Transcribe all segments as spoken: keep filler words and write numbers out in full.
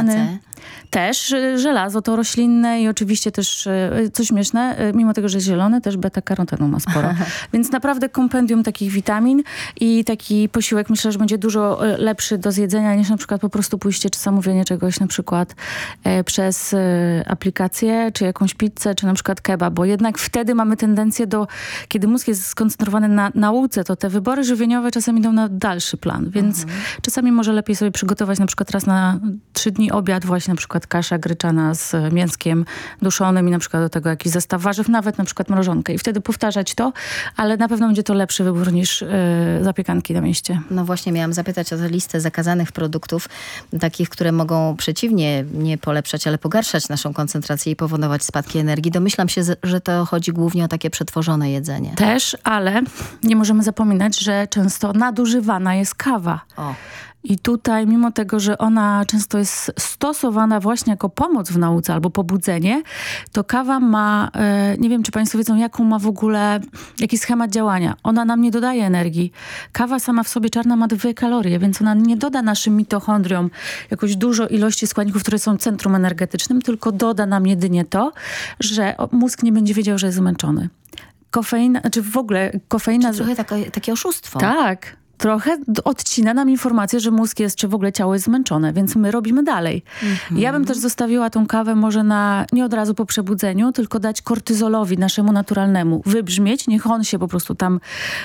witaminy. Też żelazo to roślinne i oczywiście też, co śmieszne, mimo tego, że jest zielone, też beta-karotenu ma sporo. Więc naprawdę kompendium takich witamin i taki posiłek myślę, że będzie dużo lepszy do zjedzenia niż na przykład po prostu pójście czy zamówienie czegoś na przykład e, przez e, aplikację, czy jakąś pizzę, czy na przykład kebab, bo jednak wtedy mamy tendencję do, kiedy mózg jest skoncentrowany na nauce, to te wybory żywieniowe czasem idą na dalszy plan, więc mhm. czasami może lepiej sobie przygotować na przykład raz na trzy dni obiad właśnie na przykład kasza gryczana z mięskiem duszonym i na przykład do tego jakiś zestaw warzyw, nawet na przykład mrożonkę i wtedy powtarzać to, ale na pewno będzie to lepszy wybór niż yy, zapiekanki na mieście. No właśnie miałam zapytać o tę listę zakazanych produktów, takich, które mogą przeciwnie nie polepszać, ale pogarszać naszą koncentrację i powodować spadki energii. Domyślam się, że to chodzi głównie o takie przetworzone jedzenie. Też, ale nie możemy zapominać, że często nadużywana jest kawa. O. I tutaj, mimo tego, że ona często jest stosowana właśnie jako pomoc w nauce albo pobudzenie, to kawa ma, e, nie wiem, czy państwo wiedzą, jaką ma w ogóle, jaki schemat działania. Ona nam nie dodaje energii. Kawa sama w sobie czarna ma dwie kalorie, więc ona nie doda naszym mitochondriom jakoś dużo ilości składników, które są centrum energetycznym, tylko doda nam jedynie to, że mózg nie będzie wiedział, że jest zmęczony. Kofeina, znaczy w ogóle kofeina... Czyli trochę takie, takie oszustwo. Tak. Trochę odcina nam informację, że mózg jest, czy w ogóle ciało jest zmęczone, więc my robimy dalej. Mm-hmm. Ja bym też zostawiła tą kawę może na, nie od razu po przebudzeniu, tylko dać kortyzolowi naszemu naturalnemu wybrzmieć, niech on się po prostu tam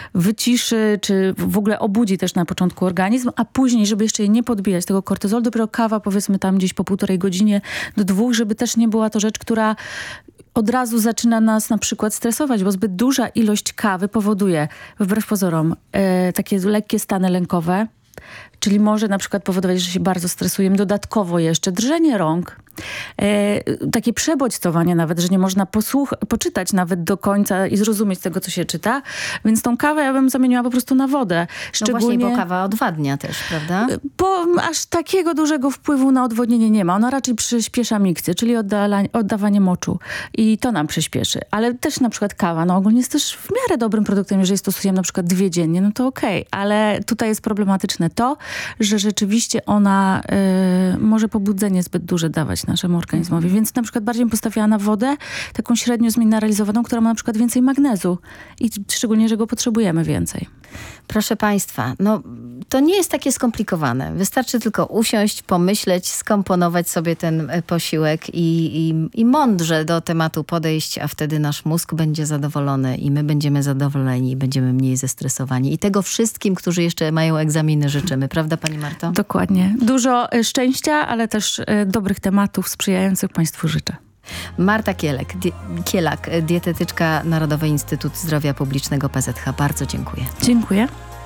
wyciszy, czy w ogóle obudzi też na początku organizm, a później, żeby jeszcze jej nie podbijać tego kortyzolu, dopiero kawa powiedzmy tam gdzieś po półtorej godzinie do dwóch, żeby też nie była to rzecz, która od razu zaczyna nas na przykład stresować, bo zbyt duża ilość kawy powoduje, wbrew pozorom, e, takie lekkie stany lękowe, czyli może na przykład powodować, że się bardzo stresujemy. Dodatkowo jeszcze drżenie rąk, e, takie przebodźcowanie nawet, że nie można posłuch- poczytać nawet do końca i zrozumieć tego, co się czyta. Więc tą kawę ja bym zamieniła po prostu na wodę. Szczególnie... No właśnie, bo kawa odwadnia też, prawda? Bo aż takiego dużego wpływu na odwodnienie nie ma. Ona raczej przyspiesza mikcję, czyli oddala- oddawanie moczu. I to nam przyspieszy. Ale też na przykład kawa, no ogólnie jest też w miarę dobrym produktem, jeżeli stosujemy na przykład dwie dziennie, no to okej. Okay. Ale tutaj jest problematyczne to, że rzeczywiście ona y, może pobudzenie zbyt duże dawać naszemu organizmowi. Więc na przykład bardziej bym postawiła na wodę, taką średnio zmineralizowaną, która ma na przykład więcej magnezu. I szczególnie, że go potrzebujemy więcej. Proszę państwa, no to nie jest takie skomplikowane. Wystarczy tylko usiąść, pomyśleć, skomponować sobie ten posiłek i, i, i mądrze do tematu podejść, a wtedy nasz mózg będzie zadowolony i my będziemy zadowoleni i będziemy mniej zestresowani. I tego wszystkim, którzy jeszcze mają egzaminy, życzymy. Prawda, pani Marto? Dokładnie. Dużo szczęścia, ale też dobrych tematów sprzyjających państwu życzę. Marta Kielek, di- Kielak, dietetyczka Narodowy Instytut Zdrowia Publicznego P Z H. Bardzo dziękuję. Dziękuję.